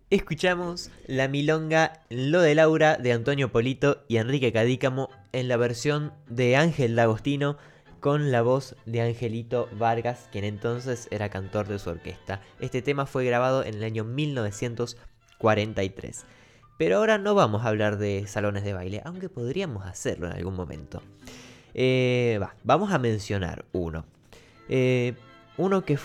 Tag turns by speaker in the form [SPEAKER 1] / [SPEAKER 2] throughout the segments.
[SPEAKER 1] Escuchamos la milonga Lo de Laura de Antonio Polito y Enrique Cadícamo en la versión de Ángel D'Agostino con la voz de Angelito Vargas, quien entonces era cantor de su orquesta. Este tema fue grabado en el año 1943. Pero ahora no vamos a hablar de salones de baile, aunque podríamos hacerlo en algún momento. Vamos a mencionar uno. Eh, Uno que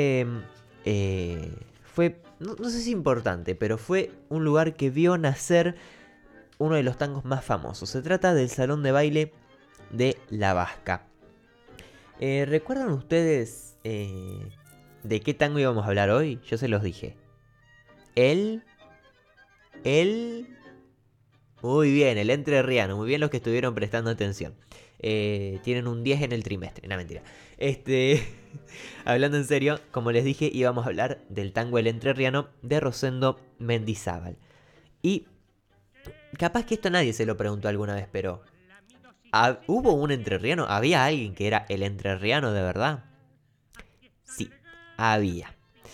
[SPEAKER 1] fue no sé si importante, pero fue un lugar que vio nacer uno de los tangos más famosos. Se trata del Salón de Baile de La Vasca. ¿Recuerdan ustedes de qué tango íbamos a hablar hoy? Yo se los dije. El... El... Muy bien, el entrerriano. Muy bien los que estuvieron prestando atención. Tienen un 10 en el trimestre. No, mentira. Hablando en serio, como les dije, íbamos a hablar del tango El Entrerriano de Rosendo Mendizábal. Y capaz que esto nadie se lo preguntó alguna vez, pero ¿hubo un entrerriano? ¿Había alguien que era el entrerriano de verdad? Sí, había.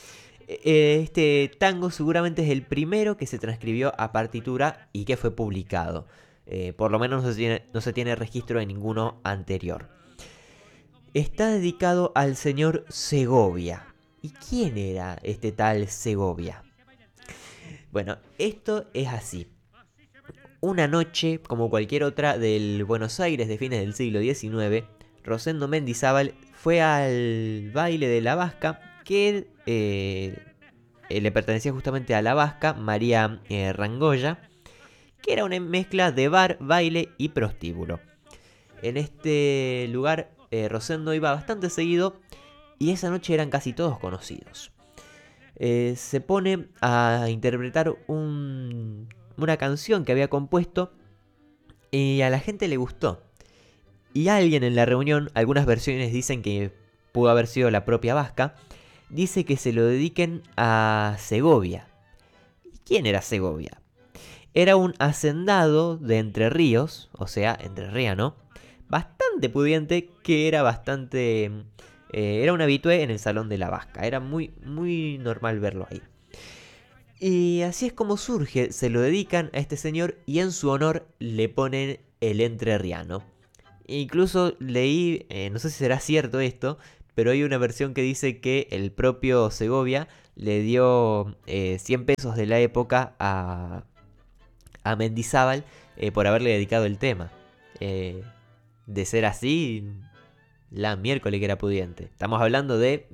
[SPEAKER 1] Este tango seguramente es el primero que se transcribió a partitura y que fue publicado. Por lo menos no se tiene registro de ninguno anterior. Está dedicado al señor Segovia. ¿Y quién era este tal Segovia? Bueno, esto es así. Una noche, como cualquier otra del Buenos Aires de fines del siglo XIX, Rosendo Mendizábal fue al baile de la Vasca, que le pertenecía justamente a la Vasca, María Rangoya, que era una mezcla de bar, baile y prostíbulo. En este lugar Rosendo iba bastante seguido y esa noche eran casi todos conocidos. Se pone a interpretar una canción que había compuesto y a la gente le gustó. Y alguien en la reunión, algunas versiones dicen que pudo haber sido la propia Vasca, dice que se lo dediquen a Segovia. ¿Y quién era Segovia? Era un hacendado de Entre Ríos, o sea, entrerriano, bastante pudiente, que era bastante... era un habitué en el Salón de la Vasca. Era muy, muy normal verlo ahí. Y así es como surge, se lo dedican a este señor y en su honor le ponen el entrerriano. Incluso leí, no sé si será cierto esto, pero hay una versión que dice que el propio Segovia le dio 100 pesos de la época a Mendizábal por haberle dedicado el tema. De ser así, la miércoles que era pudiente. Estamos hablando de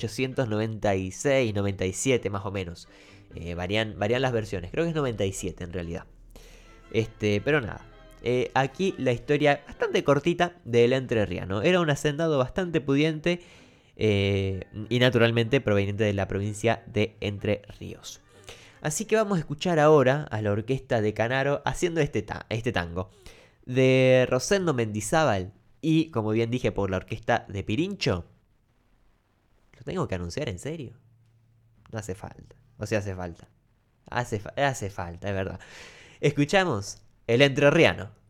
[SPEAKER 1] 1896, 97 más o menos. Varían las versiones, creo que es 97 en realidad. Pero nada. Aquí la historia bastante cortita del entrerriano. Era un hacendado bastante pudiente y naturalmente proveniente de la provincia de Entre Ríos. Así que vamos a escuchar ahora a la orquesta de Canaro haciendo este tango. De Rosendo Mendizábal y, como bien dije, por la orquesta de Pirincho. ¿Lo tengo que anunciar en serio? No hace falta. O sea, hace falta. Hace falta, es verdad. Escuchamos El Entrerriano.